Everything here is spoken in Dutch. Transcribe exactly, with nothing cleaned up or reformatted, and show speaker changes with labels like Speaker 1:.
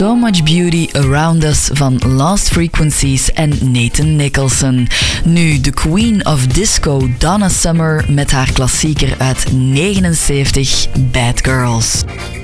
Speaker 1: So Much Beauty Around Us van Lost Frequencies en Nathan Nicholson. Nu de Queen of Disco Donna Summer met haar klassieker uit negenenzeventig Bad Girls.